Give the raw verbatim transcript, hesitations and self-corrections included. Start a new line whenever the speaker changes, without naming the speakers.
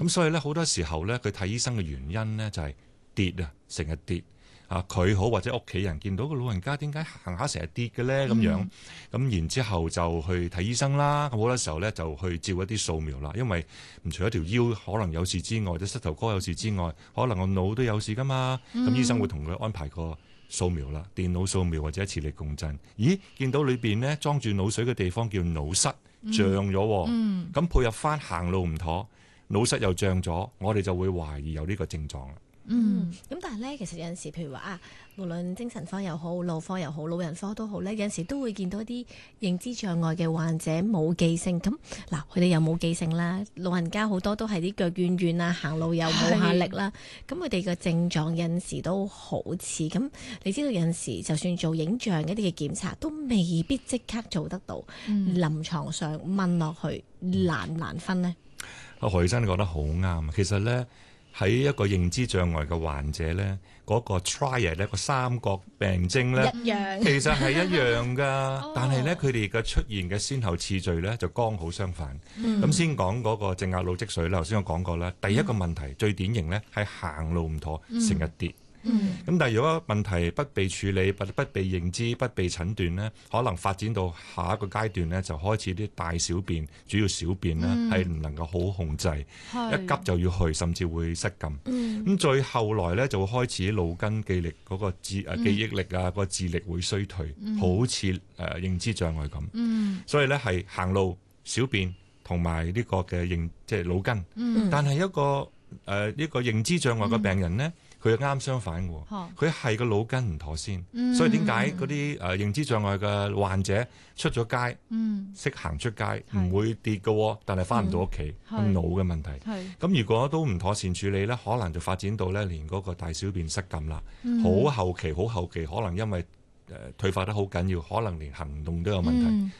咁所以咧好多時候咧佢睇醫生嘅原因咧就係跌啊，成日跌。啊！佢好或者屋企人見到個老人家點解行下成日跌嘅咧咁樣，咁、嗯、然之後就去睇醫生啦。咁好多時候咧就去照一啲掃描啦，因為唔除咗條腰可能有事之外，或者膝頭哥有事之外，可能個腦都有事噶嘛。咁、嗯、醫生會同佢安排個掃描啦，電腦掃描或者磁力共振。咦？見到裏邊咧裝住腦水嘅地方叫腦室脹咗，咁、嗯嗯、配合翻行路唔妥，腦室又脹咗，我哋就會懷疑有呢個症狀啦。
嗯，咁但係咧，其實有陣時，譬如話啊，無論精神科又好、腦科又好、老人科都好咧，有陣時都會見到一啲認知障礙嘅患者冇記性。咁嗱，佢哋又冇記性啦，老人家好多都係啲腳軟軟啊，行路又冇下力啦。咁佢哋嘅症狀有陣時都好似咁，你知道有陣時就算做影像一啲嘅檢查，都未必即刻做得到。嗯、臨床上問落去難唔難分呢？
阿何醫生你講得好啱，其實咧。喺一個認知障礙嘅患者咧，嗰、那個 triad 咧個三角病徵咧，
一樣
其實係一樣噶，但係咧佢哋嘅出現嘅先後次序咧就剛好相反。咁、嗯、先講嗰個正壓腦積水啦，頭先我講過啦，第一個問題、嗯、最典型咧係行路唔妥，成日跌。咁、嗯、但係如果問題不被處理、不不被認知、不被診斷咧，可能發展到下一個階段咧，就開始啲大小便，主要小便咧係唔能夠好控制，一急就要去，甚至會失禁。咁、嗯、最後來咧就會開始腦筋記憶嗰個智誒記憶力啊，個、嗯、智力會衰退，嗯、好似誒、呃、認知障礙咁、嗯。所以咧係行路、小便同埋呢個嘅認即係腦筋。嗯、但係一個誒呢、呃這個認知障礙嘅病人咧。嗯佢啱相反喎，佢係個腦筋唔妥先、嗯，所以點解嗰啲誒認知障礙嘅患者出咗街，識、嗯、行出街唔會跌嘅，但係翻唔到屋企，腦嘅問題。咁如果都唔妥善處理咧，可能就發展到咧連嗰個大小便失禁啦，好、嗯、後期好後期，可能因為誒、呃、退化得好緊要，可能連行動都有問題。嗯